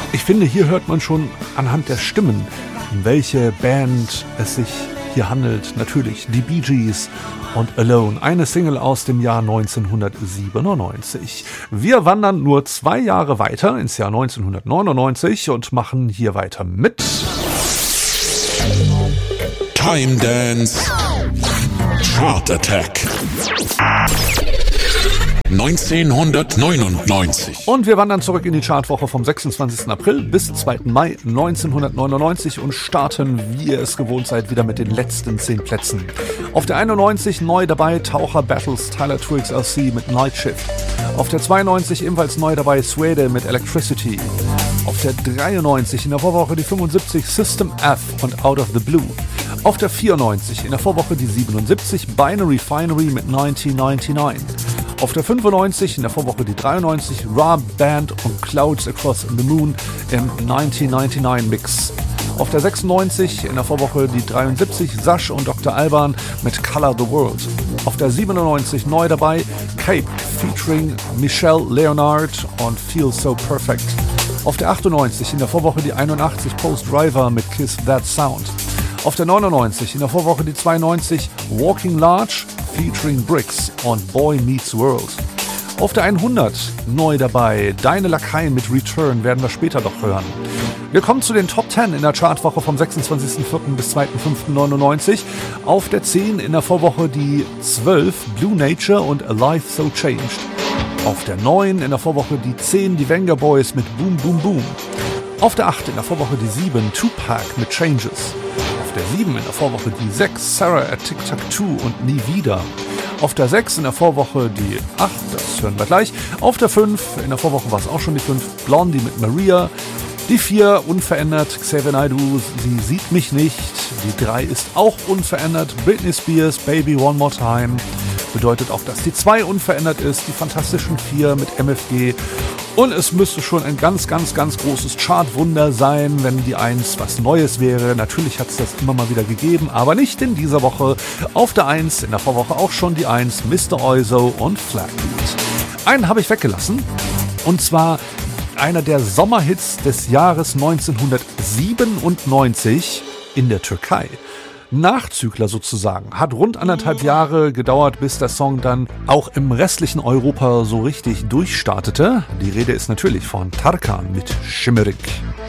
Ich finde, hier hört man schon anhand der Stimmen, um welche Band es sich hier handelt. Natürlich die Bee Gees und Alone, eine Single aus dem Jahr 1997. Wir wandern nur 2 Jahre weiter ins Jahr 1999 und machen hier weiter mit Time Dance Chart Attack 1999. Und wir wandern zurück in die Chartwoche vom 26. April bis 2. Mai 1999 und starten, wie ihr es gewohnt seid, wieder mit den letzten 10 Plätzen. Auf der 91 neu dabei Taucher Battles Tyler Twiggs LC mit Night Shift. Auf der 92 ebenfalls neu dabei Suede mit Electricity. Auf der 93 in der Vorwoche die 75 System F und Out of the Blue. Auf der 94 in der Vorwoche die 77 Binary Finery mit 1999. Auf der 95 in der Vorwoche die 93 Ra Band und Clouds Across the Moon im 1999 Mix. Auf der 96 in der Vorwoche die 73 Sash und Dr. Alban mit Color the World. Auf der 97 neu dabei Cape featuring Michelle Leonard und Feel So Perfect. Auf der 98 in der Vorwoche die 81 Post Driver mit Kiss That Sound. Auf der 99 in der Vorwoche die 92 Walking Large featuring Bricks und Boy Meets World. Auf der 100 neu dabei Deine Lakaien mit Return, werden wir später noch hören. Wir kommen zu den Top 10 in der Chartwoche vom 26.04. bis 2.05.99. Auf der 10 in der Vorwoche die 12 Blue Nature und A Life So Changed. Auf der 9 in der Vorwoche die 10 die Venga Boys mit Boom Boom Boom. Auf der 8 in der Vorwoche die 7 Tupac mit Changes. Auf der 7 in der Vorwoche die 6 Sarah at Tic Tac Toe und Nie Wieder. Auf der 6 in der Vorwoche die 8, das hören wir gleich. Auf der 5 in der Vorwoche war es auch schon die 5 Blondie mit Maria. Die 4 unverändert Xavier Naidoo, Sie sieht mich nicht. Die 3 ist auch unverändert Britney Spears, Baby One More Time. Bedeutet auch, dass die 2 unverändert ist, die Fantastischen 4 mit MFG. Und es müsste schon ein ganz, ganz, ganz großes Chartwunder sein, wenn die 1 was Neues wäre. Natürlich hat es das immer mal wieder gegeben, aber nicht in dieser Woche. Auf der 1, in der Vorwoche auch schon die 1, Mr. Oizo und Flatbeat. Einen habe ich weggelassen, und zwar einer der Sommerhits des Jahres 1997 in der Türkei. Nachzügler sozusagen. Hat rund 1,5 Jahre gedauert, bis der Song dann auch im restlichen Europa so richtig durchstartete. Die Rede ist natürlich von Tarkan mit Şımarık.